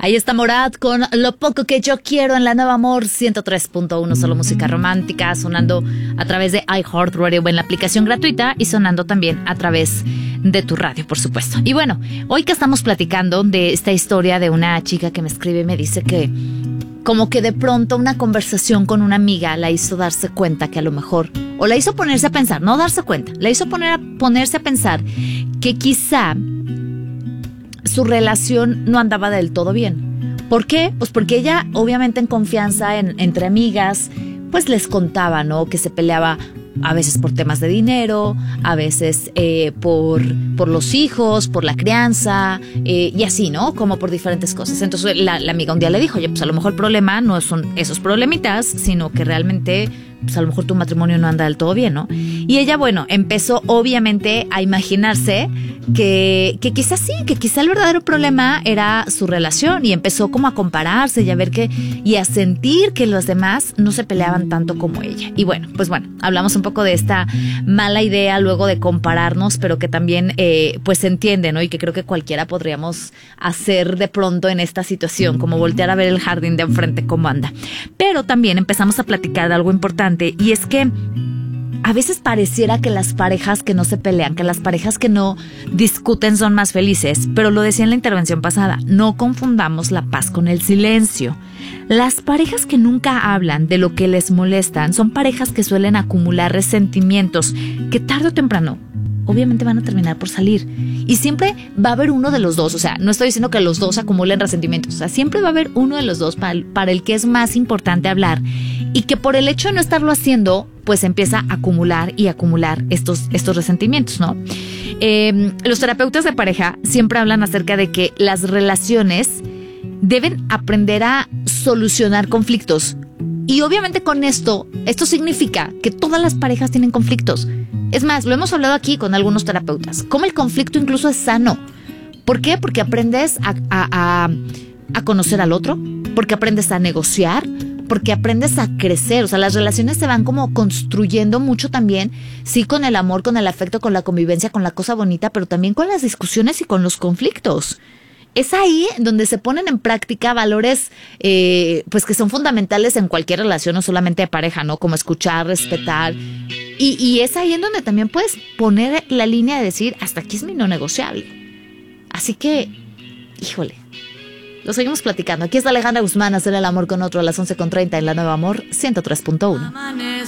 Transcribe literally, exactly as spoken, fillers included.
Ahí está Morat con Lo poco que yo quiero en la Nueva Amor ciento tres punto uno, solo música romántica, sonando a través de iHeartRadio en la aplicación gratuita y sonando también a través de tu radio, por supuesto. Y bueno, hoy que estamos platicando de esta historia de una chica que me escribe y me dice que como que de pronto una conversación con una amiga la hizo darse cuenta que a lo mejor, o la hizo ponerse a pensar, no darse cuenta, la hizo poner a, ponerse a pensar que quizá su relación no andaba del todo bien. ¿Por qué? Pues porque ella, obviamente en confianza, en, entre amigas, pues les contaba, ¿no? Que se peleaba a veces por temas de dinero, a veces eh, por, por los hijos, por la crianza, eh, y así, ¿no? Como por diferentes cosas. Entonces la, la amiga un día le dijo, oye, pues a lo mejor el problema no son esos problemitas, sino que realmente, pues a lo mejor tu matrimonio no anda del todo bien, ¿no? Y ella, bueno, empezó obviamente a imaginarse que, que quizás sí, que quizá el verdadero problema era su relación, y empezó como a compararse y a ver que, y a sentir que los demás no se peleaban tanto como ella. Y bueno, pues bueno, hablamos un poco de esta mala idea luego de compararnos, pero que también eh, pues se entiende, ¿no? Y que creo que cualquiera podríamos hacer de pronto en esta situación, como voltear a ver el jardín de enfrente cómo anda. Pero también empezamos a platicar de algo importante, y es que a veces pareciera que las parejas que no se pelean, que las parejas que no discuten son más felices, pero lo decía en la intervención pasada, no confundamos la paz con el silencio. Las parejas que nunca hablan de lo que les molestan son parejas que suelen acumular resentimientos que tarde o temprano obviamente van a terminar por salir. Y siempre va a haber uno de los dos. O sea, no estoy diciendo que los dos acumulen resentimientos. O sea, siempre va a haber uno de los dos para el, para el que es más importante hablar. Y que por el hecho de no estarlo haciendo, pues empieza a acumular y acumular estos, estos resentimientos, ¿no? Eh, los terapeutas de pareja siempre hablan acerca de que las relaciones deben aprender a solucionar conflictos. Y obviamente con esto, esto significa que todas las parejas tienen conflictos. Es más, lo hemos hablado aquí con algunos terapeutas, cómo el conflicto incluso es sano. ¿Por qué? Porque aprendes a, a, a, a conocer al otro, porque aprendes a negociar, porque aprendes a crecer. O sea, las relaciones se van como construyendo mucho también, sí, con el amor, con el afecto, con la convivencia, con la cosa bonita, pero también con las discusiones y con los conflictos. Es ahí donde se ponen en práctica valores eh, pues que son fundamentales en cualquier relación, no solamente de pareja, ¿no? Como escuchar, respetar. Y, y es ahí en donde también puedes poner la línea de decir, hasta aquí es mi no negociable. Así que, híjole, lo seguimos platicando. Aquí está Alejandra Guzmán, Hacer el amor con otro a las once con treinta en la Nueva Amor ciento tres punto uno.